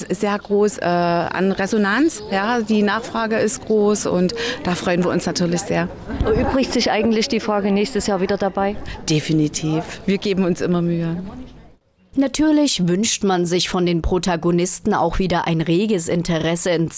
sehr groß an Resonanz. Ja, die Nachfrage ist groß und da freuen wir uns natürlich sehr. Erübrigt sich eigentlich die Frage nächstes Jahr wieder dabei? Definitiv. Wir geben uns immer Mühe. Natürlich wünscht man sich von den Protagonisten auch wieder ein reges Interesse in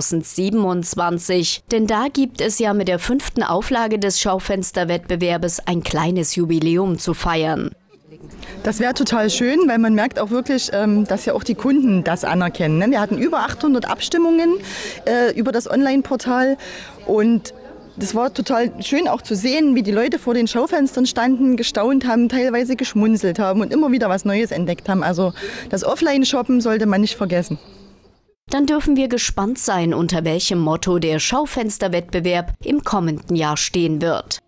2027, denn da gibt es ja mit der 5. Auflage des Schaufensterwettbewerbes ein kleines Jubiläum zu feiern. Das wäre total schön, weil man merkt auch wirklich, dass ja auch die Kunden das anerkennen. Wir hatten über 800 Abstimmungen über das Online-Portal und das war total schön auch zu sehen, wie die Leute vor den Schaufenstern standen, gestaunt haben, teilweise geschmunzelt haben und immer wieder was Neues entdeckt haben. Also das Offline-Shoppen sollte man nicht vergessen. Dann dürfen wir gespannt sein, unter welchem Motto der Schaufensterwettbewerb im kommenden Jahr stehen wird.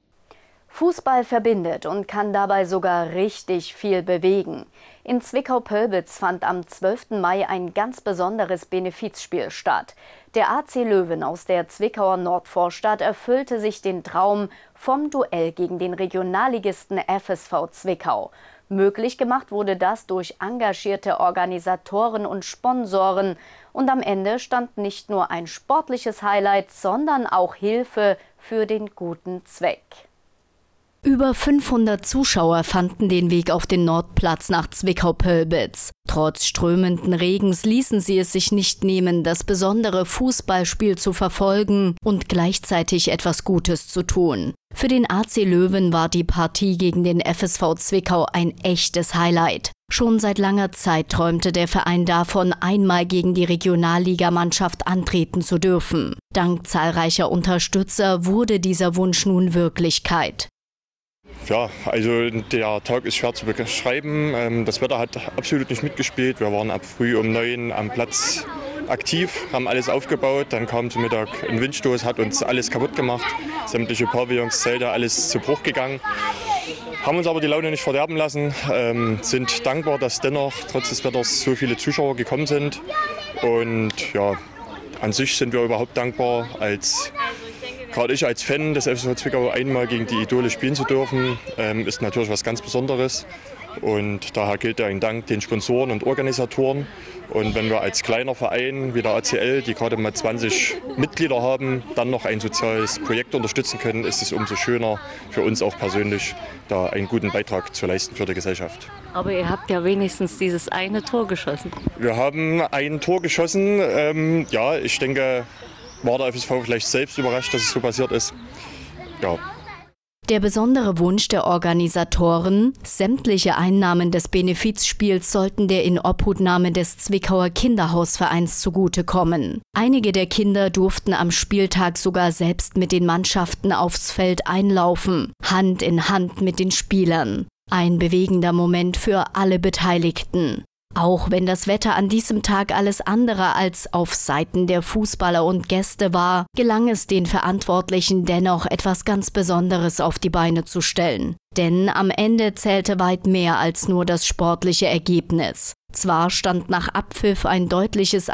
Fußball verbindet und kann dabei sogar richtig viel bewegen. In Zwickau-Pölbitz fand am 12. Mai ein ganz besonderes Benefizspiel statt. Der AC Löwen aus der Zwickauer Nordvorstadt erfüllte sich den Traum vom Duell gegen den Regionalligisten FSV Zwickau. Möglich gemacht wurde das durch engagierte Organisatoren und Sponsoren. Und am Ende stand nicht nur ein sportliches Highlight, sondern auch Hilfe für den guten Zweck. Über 500 Zuschauer fanden den Weg auf den Nordplatz nach Zwickau-Pölbitz. Trotz strömenden Regens ließen sie es sich nicht nehmen, das besondere Fußballspiel zu verfolgen und gleichzeitig etwas Gutes zu tun. Für den AC Löwen war die Partie gegen den FSV Zwickau ein echtes Highlight. Schon seit langer Zeit träumte der Verein davon, einmal gegen die Regionalligamannschaft antreten zu dürfen. Dank zahlreicher Unterstützer wurde dieser Wunsch nun Wirklichkeit. Ja, also der Tag ist schwer zu beschreiben. Das Wetter hat absolut nicht mitgespielt. Wir waren ab früh um 9 am Platz aktiv, haben alles aufgebaut. Dann kam zum Mittag ein Windstoß, hat uns alles kaputt gemacht. Sämtliche Pavillons, Zelte, alles zu Bruch gegangen. Haben uns aber die Laune nicht verderben lassen, sind dankbar, dass dennoch trotz des Wetters so viele Zuschauer gekommen sind. Und ja, an sich sind wir überhaupt dankbar, gerade ich als Fan des FSV Zwickau einmal gegen die Idole spielen zu dürfen, ist natürlich was ganz Besonderes. Und daher gilt ein Dank den Sponsoren und Organisatoren. Und wenn wir als kleiner Verein wie der ACL, die gerade mal 20 Mitglieder haben, dann noch ein soziales Projekt unterstützen können, ist es umso schöner für uns auch persönlich, da einen guten Beitrag zu leisten für die Gesellschaft. Aber ihr habt ja wenigstens dieses eine Tor geschossen. Wir haben ein Tor geschossen. Ja, ich denke, war der FSV vielleicht selbst überrascht, dass es so passiert ist. Ja. Der besondere Wunsch der Organisatoren, sämtliche Einnahmen des Benefizspiels sollten der Inobhutnahme des Zwickauer Kinderhausvereins zugutekommen. Einige der Kinder durften am Spieltag sogar selbst mit den Mannschaften aufs Feld einlaufen, Hand in Hand mit den Spielern. Ein bewegender Moment für alle Beteiligten. Auch wenn das Wetter an diesem Tag alles andere als auf Seiten der Fußballer und Gäste war, gelang es den Verantwortlichen dennoch, etwas ganz Besonderes auf die Beine zu stellen. Denn am Ende zählte weit mehr als nur das sportliche Ergebnis. Zwar stand nach Abpfiff ein deutliches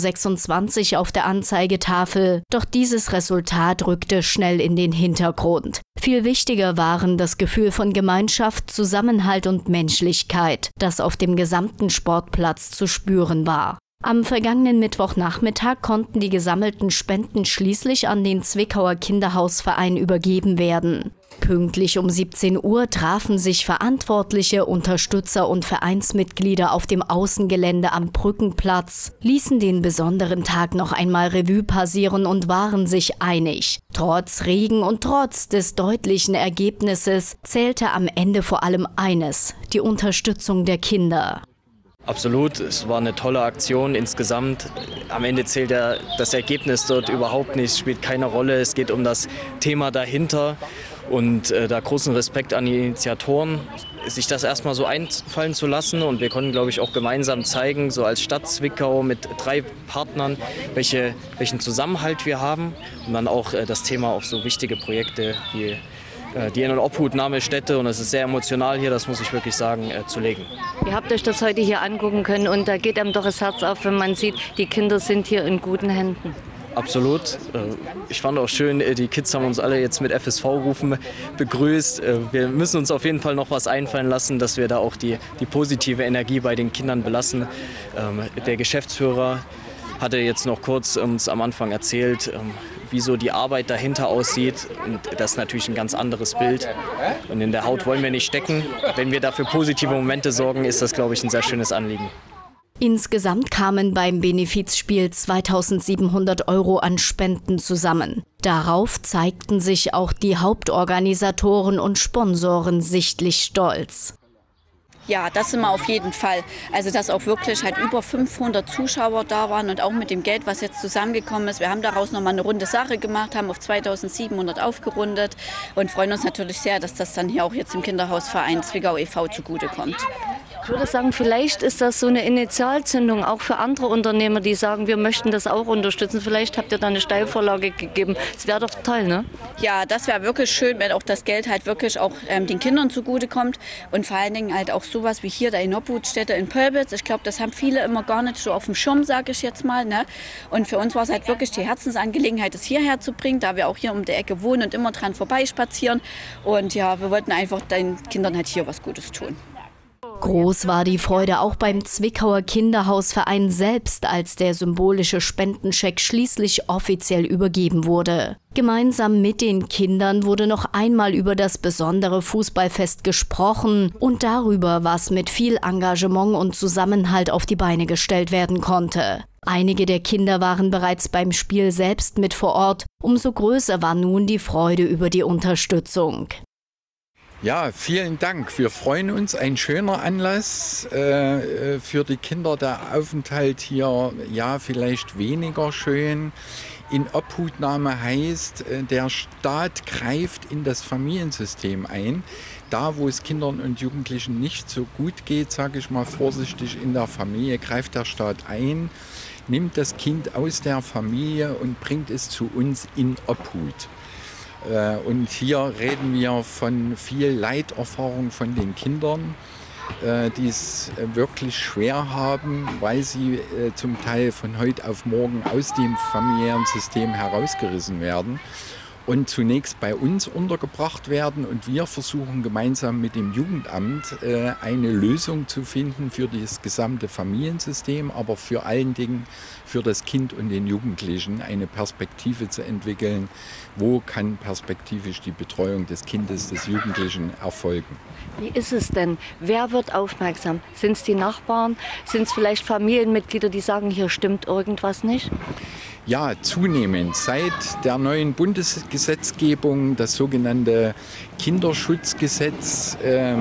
1:26 auf der Anzeigetafel, doch dieses Resultat rückte schnell in den Hintergrund. Viel wichtiger waren das Gefühl von Gemeinschaft, Zusammenhalt und Menschlichkeit, das auf dem gesamten Sportplatz zu spüren war. Am vergangenen Mittwochnachmittag konnten die gesammelten Spenden schließlich an den Zwickauer Kinderhausverein übergeben werden. Pünktlich um 17 Uhr trafen sich Verantwortliche, Unterstützer und Vereinsmitglieder auf dem Außengelände am Brückenplatz, ließen den besonderen Tag noch einmal Revue passieren und waren sich einig. Trotz Regen und trotz des deutlichen Ergebnisses zählte am Ende vor allem eines: die Unterstützung der Kinder. Absolut, es war eine tolle Aktion insgesamt. Am Ende zählt ja das Ergebnis dort überhaupt nicht, spielt keine Rolle. Es geht um das Thema dahinter und da großen Respekt an die Initiatoren, sich das erstmal so einfallen zu lassen. Und wir konnten, glaube ich, auch gemeinsam zeigen, so als Stadt Zwickau mit 3 Partnern, welchen Zusammenhalt wir haben. Und dann auch das Thema auf so wichtige Projekte wie die In- und Obhutnahmestätte, und es ist sehr emotional hier, das muss ich wirklich sagen, zu legen. Ihr habt euch das heute hier angucken können und da geht einem doch das Herz auf, wenn man sieht, die Kinder sind hier in guten Händen. absolut. Ich fand auch schön, die Kids haben uns alle jetzt mit FSV-Rufen begrüßt. Wir müssen uns auf jeden Fall noch was einfallen lassen, dass wir da auch die positive Energie bei den Kindern belassen. Der Geschäftsführer hatte jetzt noch kurz uns am Anfang erzählt, wie so die Arbeit dahinter aussieht. Und das ist natürlich ein ganz anderes Bild. Und in der Haut wollen wir nicht stecken. Wenn wir dafür positive Momente sorgen, ist das, glaube ich, ein sehr schönes Anliegen. Insgesamt kamen beim Benefizspiel 2.700 € an Spenden zusammen. Darauf zeigten sich auch die Hauptorganisatoren und Sponsoren sichtlich stolz. Ja, das sind wir auf jeden Fall. Also dass auch wirklich halt über 500 Zuschauer da waren und auch mit dem Geld, was jetzt zusammengekommen ist. Wir haben daraus nochmal eine runde Sache gemacht, haben auf 2.700 aufgerundet und freuen uns natürlich sehr, dass das dann hier auch jetzt im Kinderhausverein Zwickau e.V. zugutekommt. Ich würde sagen, vielleicht ist das so eine Initialzündung auch für andere Unternehmer, die sagen, wir möchten das auch unterstützen. Vielleicht habt ihr da eine Steilvorlage gegeben. Das wäre doch toll, ne? Ja, das wäre wirklich schön, wenn auch das Geld halt wirklich auch den Kindern zugutekommt und vor allen Dingen halt auch sowas wie hier der Obhutstätte in Pölbitz. Ich glaube, das haben viele immer gar nicht so auf dem Schirm, sage ich jetzt mal, ne? Und für uns war es halt wirklich die Herzensangelegenheit, es hierher zu bringen, da wir auch hier um die Ecke wohnen und immer dran vorbeispazieren. Und ja, wir wollten einfach den Kindern halt hier was Gutes tun. Groß war die Freude auch beim Zwickauer Kinderhausverein selbst, als der symbolische Spendenscheck schließlich offiziell übergeben wurde. Gemeinsam mit den Kindern wurde noch einmal über das besondere Fußballfest gesprochen und darüber, was mit viel Engagement und Zusammenhalt auf die Beine gestellt werden konnte. Einige der Kinder waren bereits beim Spiel selbst mit vor Ort. Umso größer war nun die Freude über die Unterstützung. Ja, vielen Dank. Wir freuen uns. Ein schöner Anlass für die Kinder. Der Aufenthalt hier, ja, vielleicht weniger schön. In Obhutnahme heißt, der Staat greift in das Familiensystem ein. Da, wo es Kindern und Jugendlichen nicht so gut geht, sage ich mal vorsichtig, in der Familie, greift der Staat ein, nimmt das Kind aus der Familie und bringt es zu uns in Obhut. Und hier reden wir von viel Leiterfahrung von den Kindern, die es wirklich schwer haben, weil sie zum Teil von heute auf morgen aus dem familiären System herausgerissen werden und zunächst bei uns untergebracht werden. Und wir versuchen gemeinsam mit dem Jugendamt eine Lösung zu finden für das gesamte Familiensystem, aber vor allen Dingen für das Kind und den Jugendlichen eine Perspektive zu entwickeln. Wo kann perspektivisch die Betreuung des Kindes, des Jugendlichen erfolgen? Wie ist es denn? Wer wird aufmerksam? Sind es die Nachbarn? Sind es vielleicht Familienmitglieder, die sagen, hier stimmt irgendwas nicht? Ja, zunehmend. Seit der neuen Bundesgesetzgebung, das sogenannte Kinderschutzgesetz,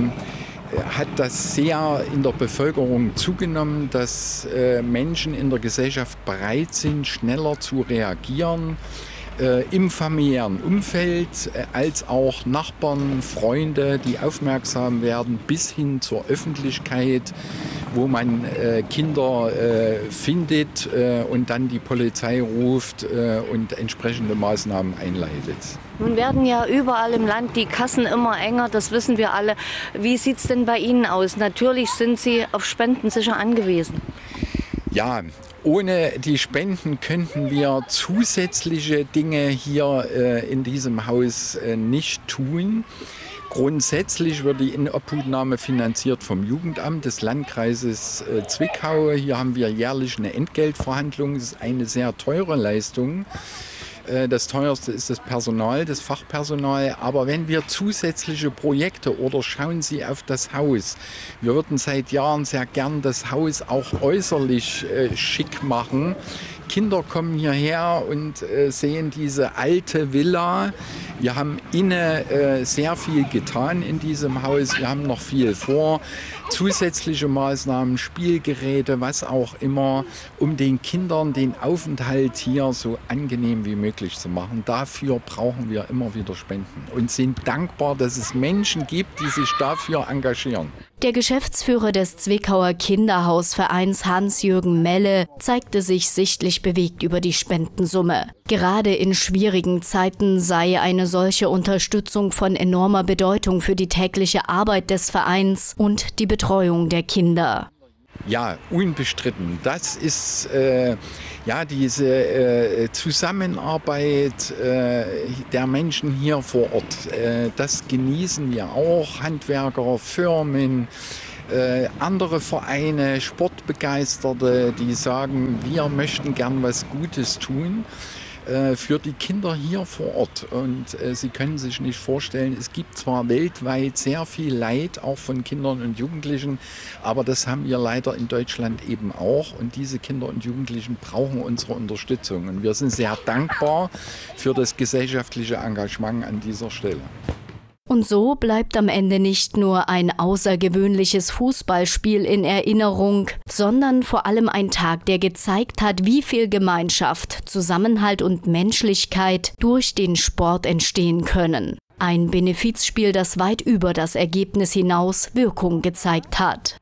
hat das sehr in der Bevölkerung zugenommen, dass Menschen in der Gesellschaft bereit sind, schneller zu reagieren. Im familiären Umfeld, als auch Nachbarn, Freunde, die aufmerksam werden, bis hin zur Öffentlichkeit, wo man Kinder findet und dann die Polizei ruft und entsprechende Maßnahmen einleitet. Nun werden ja überall im Land die Kassen immer enger, das wissen wir alle. Wie sieht es denn bei Ihnen aus? Natürlich sind Sie auf Spenden sicher angewiesen. Ja, ohne die Spenden könnten wir zusätzliche Dinge hier in diesem Haus nicht tun. Grundsätzlich wird die Inobhutnahme finanziert vom Jugendamt des Landkreises Zwickau. Hier haben wir jährlich eine Entgeltverhandlung. Das ist eine sehr teure Leistung. Das teuerste ist das Personal, das Fachpersonal. Aber wenn wir zusätzliche Projekte oder schauen Sie auf das Haus. Wir würden seit Jahren sehr gern das Haus auch äußerlich schick machen. Kinder kommen hierher und sehen diese alte Villa. Wir haben innen sehr viel getan in diesem Haus. Wir haben noch viel vor. Zusätzliche Maßnahmen, Spielgeräte, was auch immer, um den Kindern den Aufenthalt hier so angenehm wie möglich zu machen. Dafür brauchen wir immer wieder Spenden und sind dankbar, dass es Menschen gibt, die sich dafür engagieren. Der Geschäftsführer des Zwickauer Kinderhausvereins Hans-Jürgen Melle zeigte sich sichtlich bewegt über die Spendensumme. Gerade in schwierigen Zeiten sei eine solche Unterstützung von enormer Bedeutung für die tägliche Arbeit des Vereins und die Betreuung der Kinder. Ja, unbestritten. Das ist diese Zusammenarbeit der Menschen hier vor Ort. Das genießen wir auch. Handwerker, Firmen, andere Vereine, Sportbegeisterte, die sagen, wir möchten gern was Gutes tun für die Kinder hier vor Ort. Und Sie können sich nicht vorstellen, es gibt zwar weltweit sehr viel Leid, auch von Kindern und Jugendlichen, aber das haben wir leider in Deutschland eben auch. Und diese Kinder und Jugendlichen brauchen unsere Unterstützung. Und wir sind sehr dankbar für das gesellschaftliche Engagement an dieser Stelle. Und so bleibt am Ende nicht nur ein außergewöhnliches Fußballspiel in Erinnerung, sondern vor allem ein Tag, der gezeigt hat, wie viel Gemeinschaft, Zusammenhalt und Menschlichkeit durch den Sport entstehen können. Ein Benefizspiel, das weit über das Ergebnis hinaus Wirkung gezeigt hat.